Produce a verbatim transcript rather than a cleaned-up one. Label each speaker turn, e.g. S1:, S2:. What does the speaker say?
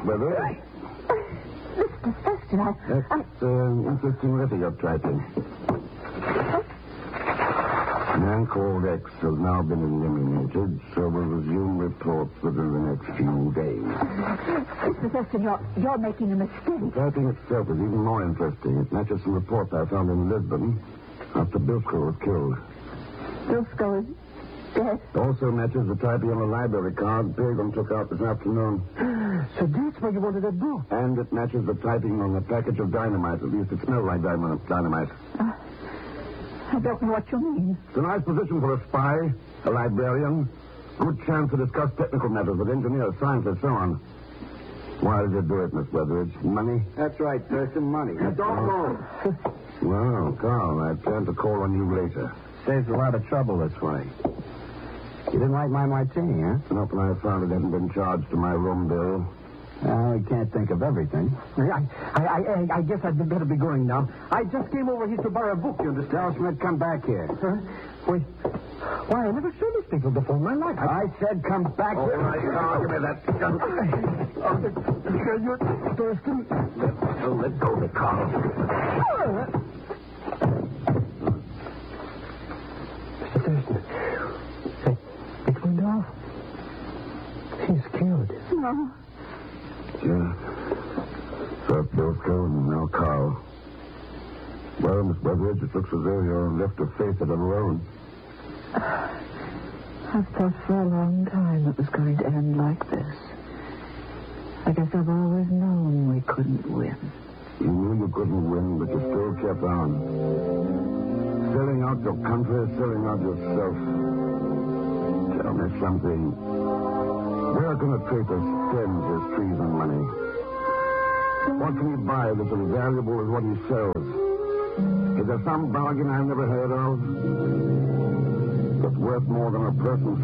S1: Weathers?
S2: Mister Fester, I...
S1: That's an uh, interesting letter you're typing. A man called X has now been eliminated, so we'll resume reports within the next few days.
S2: Mister Fester, you're, you're making a mistake.
S1: The typing itself is even more interesting. It matches some reports I found in Lisbon after Bilsko was killed.
S2: Bilsko is dead.
S1: Also matches the typing on a library card Pilgrim took out this afternoon.
S3: So that's why you wanted that book.
S1: And it matches the typing on a package of dynamite. At least it smells like dynamite.
S2: Uh, I don't know what you mean.
S1: It's a nice position for a spy, a librarian. Good chance to discuss technical matters with engineers, scientists, so on. Why did you do it, Miss Weathers? Money?
S3: That's right, Thurston, money. I don't know.
S1: Well, Carl, I plan to call on you later.
S3: Saves a lot of trouble this way. You didn't like my martini, huh?
S1: Not when I found it hadn't been charged to my room bill.
S3: Well, I can't think of everything. I, I, I, I guess I'd better be going now. I just came over here to borrow a book, you understand? Tell us when to come back here. Huh? Wait. Why, I never saw these people before in my life. I, I said come back
S1: All
S3: here.
S1: All right, Carl, give me that gun.
S3: Sure, you're Thurston.
S1: Let, oh, let go of it, Carl.
S3: Mister Thurston. Hey, it went off. He's killed.
S2: No.
S1: Yeah. First Bilsko and now Carl. Well, Miss Weathers, it looks as though you're left to face it alone.
S2: I've thought for a long time it was going to end like this. I guess I've always known we couldn't win.
S1: You knew you couldn't win, but you still kept on. Selling out your country, selling out yourself. Tell me something. Where can a traitor spend his treason money? What can he buy that's as valuable as what he sells? Is there some bargain I've never heard of? That's worth more than a person's